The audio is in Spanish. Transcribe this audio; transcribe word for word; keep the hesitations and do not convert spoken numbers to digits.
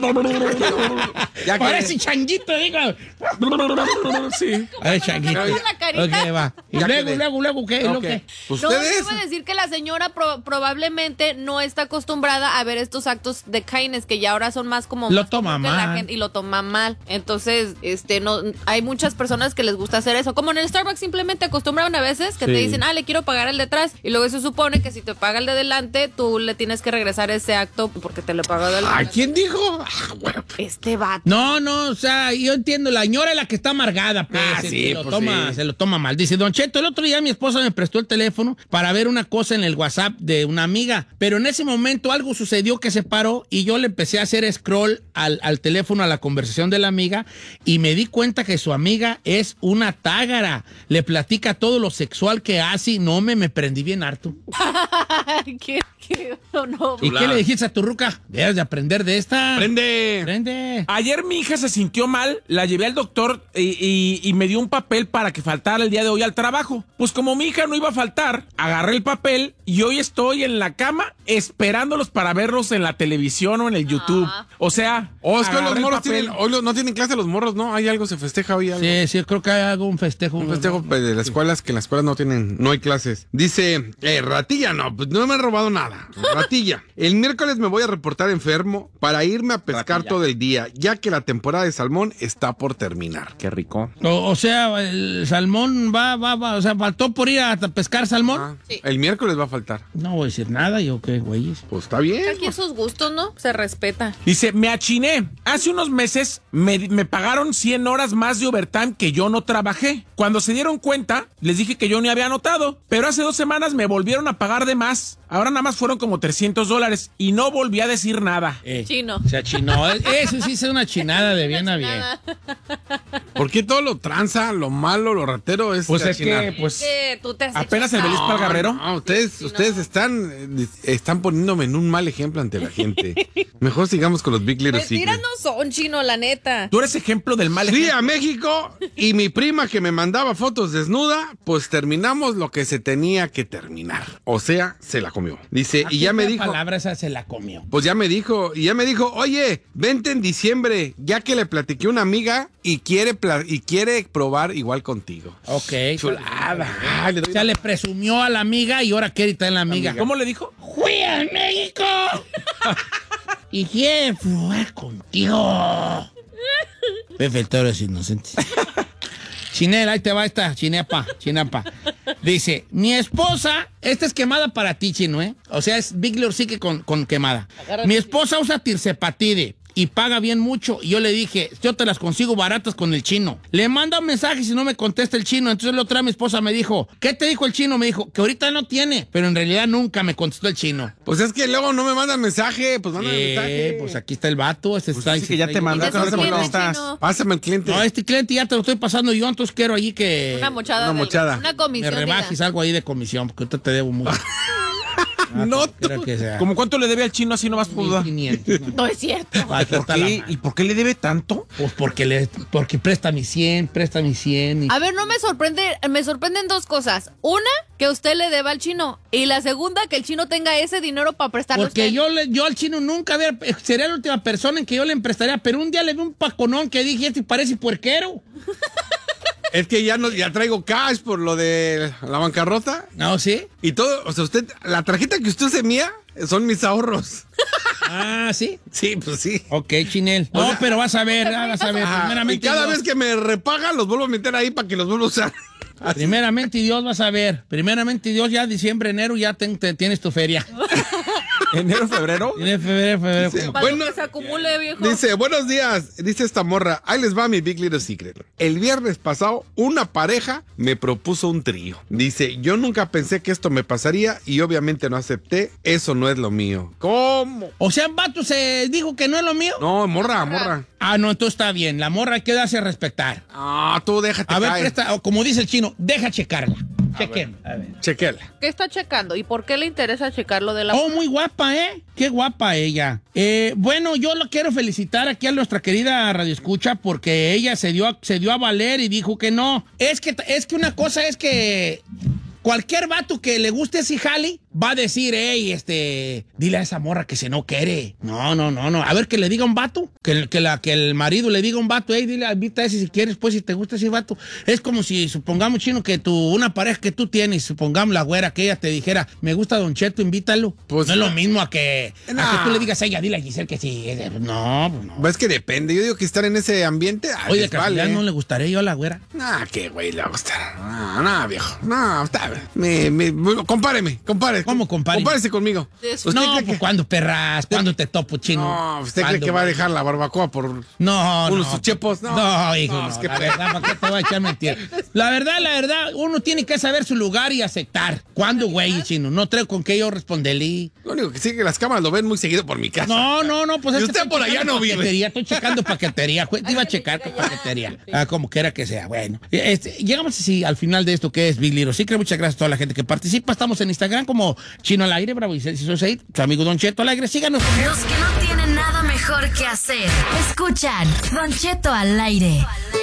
Ya Parece changuito, digo. Sí. A ver, changuito. la carita. Ok, va. Y Ya luego, quedé. luego, luego, ¿qué? ¿Lo Okay. que? No, Ustedes. yo iba a decir que la señora pro- probablemente no está acostumbrada a ver estos actos de kindness que ya ahora son más como Lo más toma común que la mal. gente- y lo toma mal. Entonces, este no hay muchas personas que les gusta hacer eso. Como en el Starbucks simplemente acostumbran a veces que Sí. te dicen, "Ah, le quiero pagar el de atrás", y luego se supone que si te paga el de delante, tú le tienes que regresar ese acto porque te lo pagó de Ay, delante. ¿quién dijo? Ah, bueno. Este vato. No, no, o sea, yo entiendo, la señora es la que está amargada, pues, Ah, se, sí, se lo pues toma, sí. se lo toma mal. Dice, Don Cheto, el otro día mi esposa me prestó el teléfono para ver una cosa en el WhatsApp de una amiga, pero en ese momento algo sucedió que se paró y yo le empecé a hacer scroll al, al teléfono, a la conversación de la amiga, y me di cuenta que su amiga es una tágara. Le platica todo lo sexual que hace y no me, me prendí bien harto. qué, qué no. ¿Y qué le dijiste a tu ruca? Debes de aprender de esta. Prende. Prende. Ayer mi hija se sintió mal, la llevé al doctor y, y- y me dio un papel para que faltara el día de hoy al trabajo. Pues como mi hija no iba a faltar, agarré el papel y hoy estoy en la cama esperándolos para verlos en la televisión o en el YouTube. Ah. O sea, Oh, es que hoy agarré los el morros papel. tienen, hoy lo- no tienen clase los morros, ¿no? Hay algo, se festeja hoy algo. Sí, sí, creo que hay algún festejo. Un festejo pues, de las escuelas, que en las escuelas no tienen, no hay clases. Dice, eh, Ratilla, no, pues no me han robado nada. Ratilla, el miércoles me voy a reportar enfermo para irme a pescar Ratilla. todo el día, ya que la temporada de salmón está por terminar. Qué rico. O, o sea, el salmón va, va, va, o sea, faltó por ir a pescar salmón. Ah, Sí. El miércoles va a faltar. No voy a decir nada, yo qué, güeyes. Pues está bien. Aquí esos gustos, ¿no? Se respeta. Dice, me achiné. Hace unos meses me, me pagaron cien horas más de overtime que yo no trabajé. Cuando se dieron cuenta, les dije que yo ni había anotado. Pero hace dos semanas me volvieron a pagar de más. Ahora nada más fueron como trescientos dólares y no volví a decir nada. Eh, Chino. Se achinó. Eso sí es una chinada de bien a bien. Nada. ¿Por qué todo lo tranza, lo malo, lo ratero es Pues es achinar? que, pues, Que tú te has apenas hecho el Belis esa- para el Guerrero. No, ustedes, ustedes están, eh, están poniéndome en un mal ejemplo ante la gente. Mejor sigamos con los Big Little Mentiras Secrets. no son, Chino, la neta. Tú eres ejemplo del mal Fui ejemplo. a México y mi prima que me mandaba fotos desnuda, pues terminamos lo que se tenía que terminar. O sea, se la comió. Dice, y ya me La dijo, palabra esa se la comió. pues ya me dijo, y ya me dijo, oye, vente en diciembre, ya que le platiqué a una amiga y quiere, pla- y quiere probar igual contigo. Ok. Chulada. Ay, le doy O sea, le presumió a la amiga y ahora quiere estar en la amiga. ¿Cómo le dijo? ¡Fui a México! y quiere probar contigo. Pepe el Toro es inocente. Chinel, ahí te va esta, chinepa, chinapa. Dice, mi esposa, esta es quemada para ti, Chino, ¿eh? O sea, es Big Little Secret con, con quemada. Mi esposa usa tirsepatide y paga bien mucho. Y yo le dije, yo te las consigo baratas con el Chino. Le manda un mensaje y si no me contesta el Chino. Entonces la otra mi esposa me dijo, ¿qué te dijo el Chino? Me dijo, que ahorita no tiene. Pero en realidad nunca me contestó el Chino. Pues es que luego no me mandan mensaje, pues mándame Eh, mensaje. pues aquí está el vato. Este está dice que ya te mandó, ¿Y de no esos sé cómo quién es, estás. Chino? Pásame el cliente. No, este cliente ya te lo estoy pasando yo, entonces quiero allí que Una mochada. Una del- mochada. Una me comisión. rebajes diga. algo ahí de comisión, porque ahorita te debo mucho. Ah, No, quiero tú. que sea ¿Cómo cuánto le debe al Chino así nomás por mil duda? quinientos, ¿no? No es cierto. Aquí ¿Por está la qué? mano. ¿Y por qué le debe tanto? Pues porque, le, porque presta mi cien, presta mi cien. Y... A ver, no me sorprende, me sorprenden dos cosas. Una, que usted le deba al Chino. Y la segunda, que el Chino tenga ese dinero para prestarle a Porque usted. yo, le, yo al Chino nunca había, sería la última persona en que yo le emprestaría, pero un día le vi un paconón que dije, este parece puerquero. Es que ya no, ya traigo cash por lo de la bancarrota ¿No, sí? y todo, o sea, usted, la tarjeta que usted se mía son mis ahorros. Ah, ¿sí? Sí, pues sí. Ok, Chinel. No, O sea- pero vas a ver, ah, vas a ver. Ajá, y Primeramente cada Dios, vez que me repagan los vuelvo a meter ahí para que los vuelva a usar. primeramente Dios vas a ver. Primeramente Dios, ya diciembre, enero, ya te- te- tienes tu feria. ¿Enero, febrero? Tienes febrero, febrero. Dice, Para bueno, lo que se acumule, viejo. dice, buenos días, dice esta morra, ahí les va mi Big Little Secret. El viernes pasado, una pareja me propuso un trío. Dice, yo nunca pensé que esto me pasaría y obviamente no acepté, eso no es lo mío. ¿Cómo? O sea, vato se dijo que no es lo mío. No, morra, morra. Ah, no, entonces está bien. La morra hay que darse a respetar. Ah, tú déjate A ver, caer. presta, o como dice el Chino, deja checarla. Chequen. A ver. Chequela. ¿Qué está checando? ¿Y por qué le interesa checarlo de la... Oh, muy guapa, ¿eh? Qué guapa ella. Eh, bueno, yo lo quiero felicitar aquí a nuestra querida Radio Escucha porque ella se dio, a, se dio a valer y dijo que no. Es que, es que una cosa es que cualquier vato que le guste ese jali va a decir, hey, este, dile a esa morra que se no quiere. No, no, no, no. A ver, que le diga un vato, que, que, la, que el marido le diga un vato, hey, dile, invita a ese si quieres, pues, si te gusta ese vato. Es como si, supongamos, Chino, que tu, una pareja que tú tienes, supongamos la güera, que ella te dijera, me gusta Don Cheto, invítalo. Pues, no es lo mismo a que, no. a que tú le digas a ella, dile a Giselle que sí. No, pues no. Es que depende. Yo digo que estar en ese ambiente. Ah, Oye, de vale. casualidad no le gustaría yo a la güera. Ah, qué güey le va a gustar. No, no, viejo. No, está. Me, me, compáreme, compare. ¿Cómo compare? Compárese conmigo. Eso. No, cree pues que... cuando perras, cuando te topo, Chino. No, ¿usted cree ¿Cuándo, que va a güey? dejar la barbacoa por No, unos no. sus chepos? No, No, hijo, no, no. es que- La verdad, ¿para qué te voy a echar mentira? La verdad, la verdad, uno tiene que saber su lugar y aceptar. ¿Cuándo, güey, Chino? No traigo con qué yo responderle. Lo único que sí que las cámaras lo ven muy seguido por mi casa. No, no, no, pues Y es usted que estoy por allá checando no vive. paquetería, estoy checando paquetería. Güey, te iba a checar tu paquetería. Ah, como quiera que sea. Bueno, este, llegamos así al final de esto que es Big Little Secret. Muchas gracias a toda la gente que participa. Estamos en Instagram como Chino al Aire, Bravo y seis, su amigo Don Cheto al Aire. Síganos. Los que no tienen nada mejor que hacer, escuchan Don Cheto al Aire.